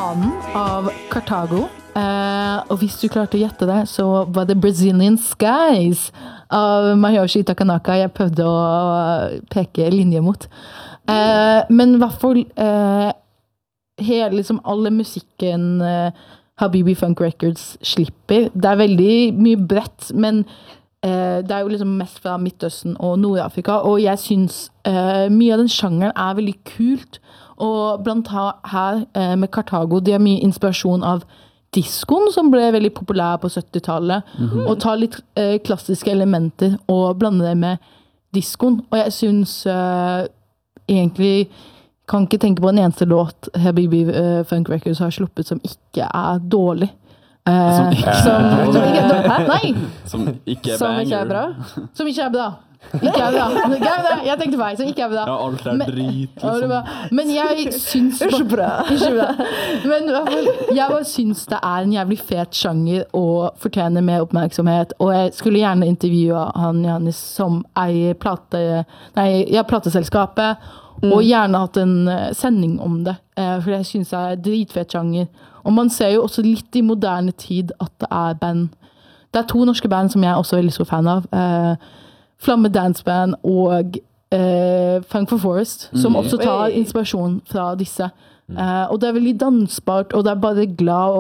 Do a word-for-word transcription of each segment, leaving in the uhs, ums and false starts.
Hanen av Cartago. Uh, og hvis du klarte å gjette det, så var det Brazilian Skies av Masayoshi Takanaka jeg prøvde å peke linje mot. Uh, men i hvert fall uh, hele, liksom, alle musikken uh, Habibi Funk Records slipper. Det er veldig mye bredt, men uh, det er jo liksom mest fra Midtøsten og Nord-Afrika, og jeg synes uh, mye av den sjangeren er veldig kult. Og blant her uh, med Cartago, de har mye inspirasjon av diskoen, som ble veldig populær på syttitallet, mm-hmm. og tar litt uh, klassiske elementer og blander det med diskoen. Og jeg synes uh, egentlig kan ikke tenke på en eneste låt Habibi uh, Funk Records har sluppet som ikke er dårlig. Uh, som ikke, som, som ikke er dårlig. Nei! Som ikke er som ikke er bra? Som ikke er bra. Ikke er bra. Ikke er bra. Jeg tenkte feil, som ikke er bra. Ja, alt er men, drit. Liksom. Men jeg syns Ikke bra. Ikke bra. Men jeg bare syns det er en jævlig fet sjanger og fortjener mer oppmerksomhet. Og jeg skulle gjerne intervjue han Janis som eier plate, nei, ja, plateselskapet, mm. og gjerne hatt en sending om det. For jeg syns det er dritfet sjanger. Og man ser jo også litt i moderne tid at det er band. Det er to norske band som jeg også er veldig stor fan av. Flamme Dance Band og uh, Funk for Forest, som mm. også tar inspirasjon fra disse. Uh, og det er veldig dansbart, og det er bare glad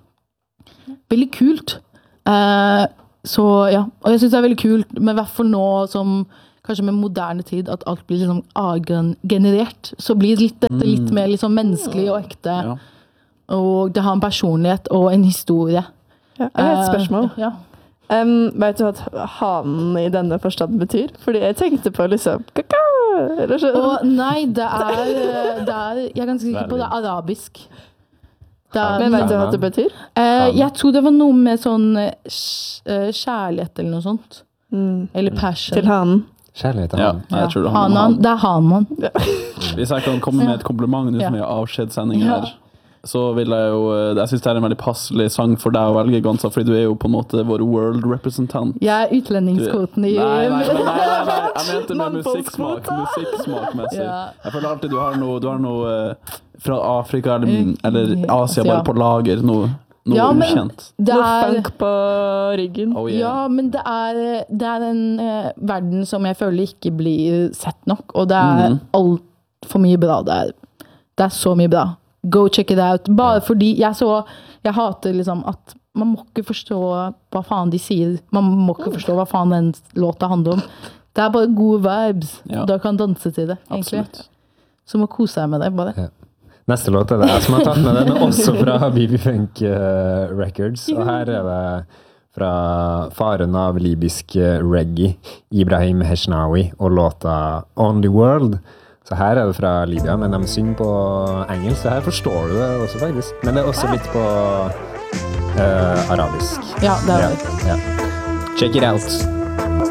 og veldig kult. Uh, så ja, og jeg synes det er veldig kult, men i hvert fall nå som kanskje med moderne tid, at alt blir liksom A-generert, så blir det litt, dette litt mer liksom menneskelig og ekte. Ja. Og det har en personlighet og en historie. Ja, jeg har et spørsmål. Uh, ja. Um, vet du hva hanen i denne forstand betyr? Fordi jeg tenkte på liksom kaka, eller så. Og nei, det er, det er jeg er ganske sikker på det er arabisk. Det er, men vet du hva det betyr? Uh, jeg tror det var noe med sånn uh, kjærlighet eller noe sånt. Mm. Eller passion. Til hanen. Kjærlighet til hanen. Ja, jeg tror det, han, han. det er Hanemann. Ja. Hvis jeg kan komme med et kompliment nå som er avskjedssending her, ja. så vil jeg jo, jeg synes det er en veldig passelig sang for deg å velge, Gonza, fordi du er jo på en måte vår world representant. Jeg er utlendingskvoten i... Nei, nei, nei, nei, nei, nei. Jeg mente med musikksmak, musikksmakmessig. Ja. Jeg føler alltid du har noe, du har noe fra Afrika eller, eller Asia bare på lager, noe, noe ja, ukjent. Det er, noe funk på ryggen. Oh, yeah. Ja, men det er, det er en uh, verden som jeg føler ikke blir sett nok, og det er mm. alt for mye bra. Det er, det er så mye bra. Go check it out. Bare ja. Fordi jeg så, jeg hater liksom at man må ikke forstå hva faen de sier. Man må ikke forstå hva faen den låta handler om. Det er bare gode vibes. Ja. Da kan danse til det, egentlig. Absolutt. Så må kose deg med det, bare. Ja. Neste låt er det jeg som har tatt med den, også fra Habibi Funk uh, Records. Og her er det fra faren av libysk reggae, Ibrahim Heshnawi, og låta Only World. Så her er det fra Libya, men de synger på engelsk, så her forstår du det også faktisk. Men det er også litt på uh, arabisk. Ja, det er det. Ja, ja. Check it out!